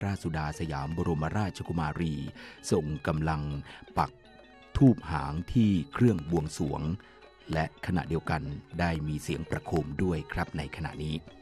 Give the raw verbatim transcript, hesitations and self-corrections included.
ราชสุดาสยามบรมราชกุมารีทรงกำลังปักธูปหางที่เครื่องบวงสรวงและขณะเดียวกันได้มีเสียงประโคมด้วยครับในขณะนี้